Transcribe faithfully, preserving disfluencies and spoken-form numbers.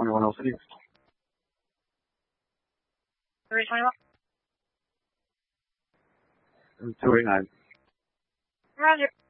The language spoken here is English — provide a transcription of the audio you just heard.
Anyone else leave? three twenty-one. two eighty-nine. Roger.